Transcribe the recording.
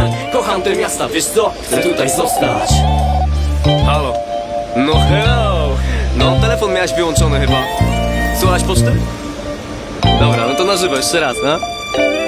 Poznań. Kocham te miasta, wiesz co? Chcę tutaj zostać. Halo? No hello! No, telefon miałeś wyłączony chyba. Słuchałeś poczty? Dobra, no to na żywo jeszcze raz, no?